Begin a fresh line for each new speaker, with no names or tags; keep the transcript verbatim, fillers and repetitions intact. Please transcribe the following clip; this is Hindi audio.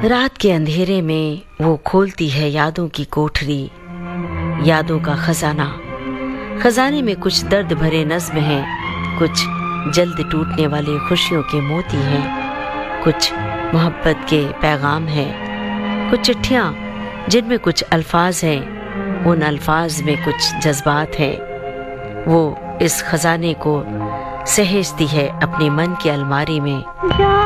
रात के अंधेरे में वो खोलती है यादों की कोठरी, यादों का खजाना। खजाने में कुछ दर्द भरे नज्म हैं, कुछ जल्द टूटने वाले खुशियों के मोती हैं, कुछ मोहब्बत के पैगाम हैं, कुछ चिट्ठियाँ जिनमें कुछ अल्फाज हैं, उन अल्फाज में कुछ जज्बात हैं। वो इस खजाने को सहेजती है अपने मन की अलमारी में।